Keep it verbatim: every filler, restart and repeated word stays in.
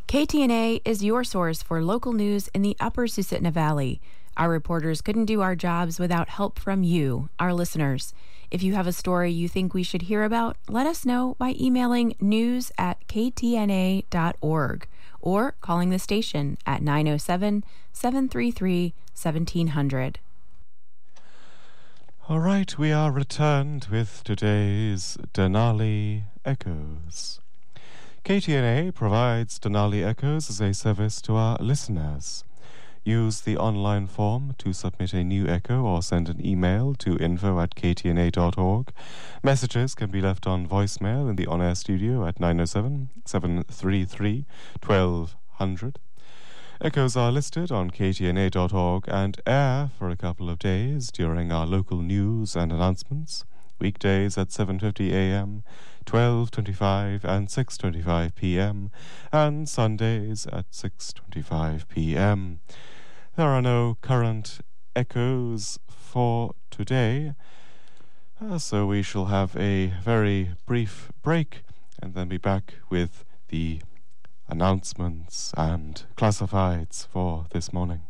K T N A is your source for local news in the Upper Susitna Valley. Our reporters couldn't do our jobs without help from you, our listeners. If you have a story you think we should hear about, let us know by emailing news at k t n a dot org or calling the station at nine oh seven, seven three three, one seven hundred. All right, we are returned with today's Denali Echoes. K T N A provides Denali Echoes as a service to our listeners. Use the online form to submit a new echo or send an email to info at k t n a dot org. Messages can be left on voicemail in the on-air studio at nine oh seven, seven three three, one two hundred. Echoes are listed on k t n a dot org and air for a couple of days during our local news and announcements. Weekdays at seven fifty a.m., twelve twenty-five and six twenty-five p.m., and Sundays at six twenty-five p.m. There are no current echoes for today, uh, so we shall have a very brief break and then be back with the announcements and classifieds for this morning.